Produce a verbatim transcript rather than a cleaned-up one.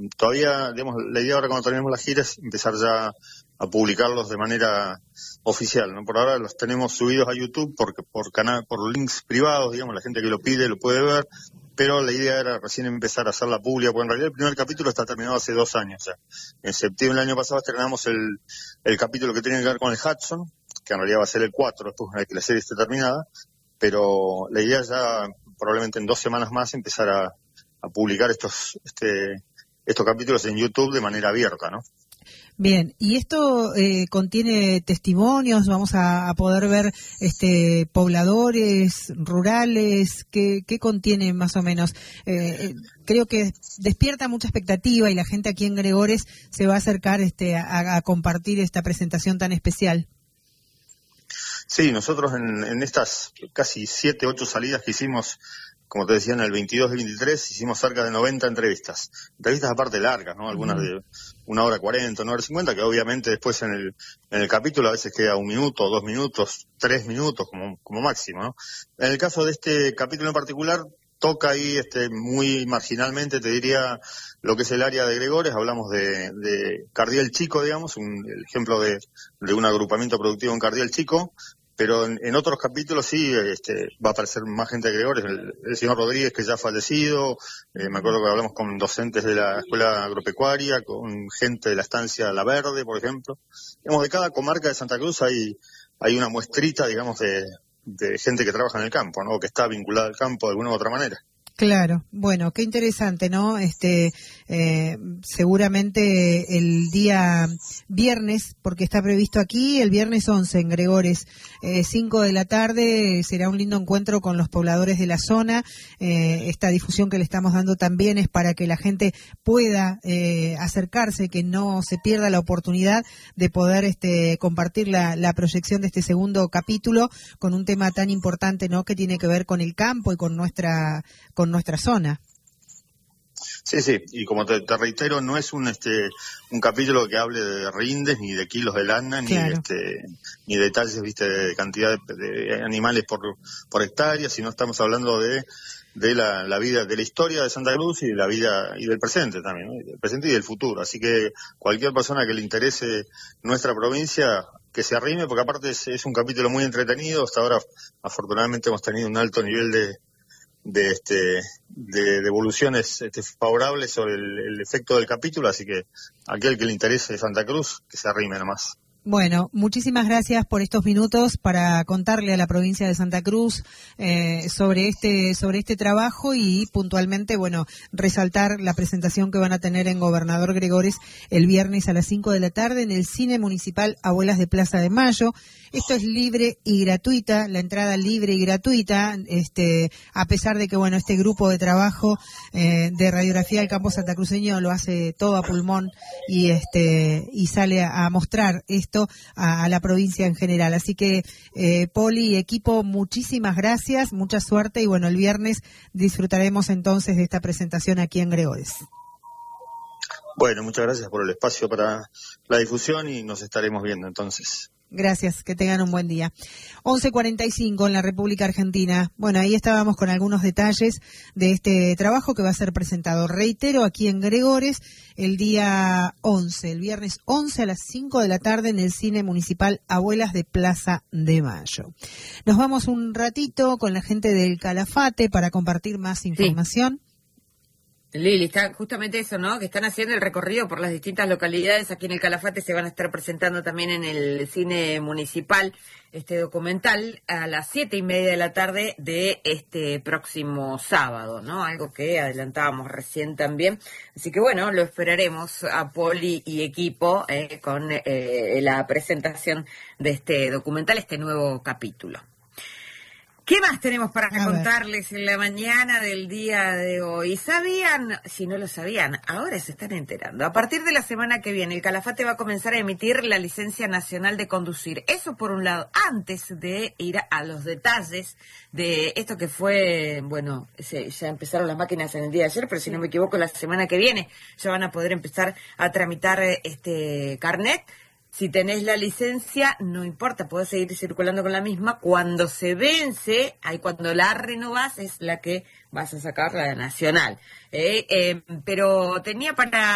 todavía, digamos, la idea ahora cuando terminemos la gira es empezar ya a publicarlos de manera oficial, ¿no? Por ahora los tenemos subidos a YouTube porque por canal, por links privados, digamos, la gente que lo pide lo puede ver, pero la idea era recién empezar a hacer la pública, porque en realidad el primer capítulo está terminado hace dos años ya. En septiembre del año pasado estrenamos el, el capítulo que tiene que ver con el Hudson, que en realidad va a ser el cuatro, después una vez que la serie esté terminada, pero la idea es ya probablemente en dos semanas más empezar a, a publicar estos, este, estos capítulos en YouTube de manera abierta, ¿no? Bien, y esto eh, contiene testimonios, vamos a, a poder ver este pobladores rurales, ¿qué, qué contiene más o menos? Eh, creo que despierta mucha expectativa y la gente aquí en Gregores se va a acercar este a, a compartir esta presentación tan especial. Sí, nosotros en, en estas casi siete, ocho salidas que hicimos, como te decía, en el veintidós y veintitrés, hicimos cerca de noventa entrevistas. Entrevistas aparte largas, ¿no? Algunas de una hora cuarenta, una hora cincuenta, que obviamente después en el en el capítulo a veces queda un minuto, dos minutos, tres minutos como como máximo, ¿no? En el caso de este capítulo en particular, toca ahí este muy marginalmente, te diría, lo que es el área de Gregores. Hablamos de, de Cardiel Chico, digamos, un el ejemplo de, de un agrupamiento productivo en Cardiel Chico. Pero en, en otros capítulos sí este, va a aparecer más gente de Gregores, el, el señor Rodríguez, que ya ha fallecido, eh, me acuerdo que hablamos con docentes de la escuela agropecuaria, con gente de la estancia La Verde, por ejemplo. Digamos, de cada comarca de Santa Cruz hay, hay una muestrita, digamos, de, de gente que trabaja en el campo, ¿no? O que está vinculada al campo de alguna u otra manera. Claro, bueno, qué interesante, ¿no? Este, eh, seguramente el día viernes, porque está previsto aquí, el viernes once en Gregores, eh, cinco de la tarde, será un lindo encuentro con los pobladores de la zona. Eh, esta difusión que le estamos dando también es para que la gente pueda eh, acercarse, que no se pierda la oportunidad de poder este, compartir la, la proyección de este segundo capítulo con un tema tan importante, ¿no? Que tiene que ver con el campo y con nuestra, con nuestra zona. Sí, sí, y como te, te reitero, no es un este un capítulo que hable de rindes, ni de kilos de lana, ni Claro. de, este ni detalles, viste, de cantidad de, de animales por por hectárea, sino estamos hablando de de la, la vida, de la historia de Santa Cruz y de la vida y del presente también, ¿no? Del presente y del futuro. Así que cualquier persona que le interese nuestra provincia, que se arrime, porque aparte es, es un capítulo muy entretenido. Hasta ahora, afortunadamente, hemos tenido un alto nivel de de este de devoluciones este, favorables sobre el, el efecto del capítulo, así que aquel que le interese Santa Cruz, que se arrime nomás. Bueno, muchísimas gracias por estos minutos para contarle a la provincia de Santa Cruz eh, sobre este sobre este trabajo y puntualmente, bueno, resaltar la presentación que van a tener en Gobernador Gregores el viernes a las cinco de la tarde en el Cine Municipal Abuelas de Plaza de Mayo. Esto es libre y gratuita, la entrada libre y gratuita, este, a pesar de que, bueno, este grupo de trabajo eh, de radiografía del campo santacruceño lo hace todo a pulmón y este y sale a, a mostrar esto A, a la provincia en general. Así que, eh, Poli y equipo, muchísimas gracias, mucha suerte y bueno, el viernes disfrutaremos entonces de esta presentación aquí en Gregores. Bueno, muchas gracias por el espacio para la difusión y nos estaremos viendo entonces. Gracias, que tengan un buen día. once cuarenta y cinco en la República Argentina. Bueno, ahí estábamos con algunos detalles de este trabajo que va a ser presentado, reitero, aquí en Gregores, el día once, el viernes once a las cinco de la tarde en el Cine Municipal Abuelas de Plaza de Mayo. Nos vamos un ratito con la gente del Calafate para compartir más información. Sí. Lili, está justamente eso, ¿no? Que están haciendo el recorrido por las distintas localidades. Aquí en el Calafate se van a estar presentando también en el cine municipal este documental a las siete y media de la tarde de este próximo sábado, ¿no? Algo que adelantábamos recién también. Así que bueno, lo esperaremos a Poli y equipo eh, con eh, la presentación de este documental, este nuevo capítulo. ¿Qué más tenemos para a contarles ver. en la mañana del día de hoy? ¿Sabían? Si no lo sabían, ahora se están enterando. A partir de la semana que viene, el Calafate va a comenzar a emitir la licencia nacional de conducir. Eso por un lado, antes de ir a los detalles de esto que fue, bueno, se, ya empezaron las máquinas en el día de ayer, pero si no me equivoco, la semana que viene ya van a poder empezar a tramitar este carnet. Si tenés la licencia, no importa, podés seguir circulando con la misma. Cuando se vence, ahí cuando la renovás, es la que vas a sacar la nacional. Eh, eh, pero tenía para...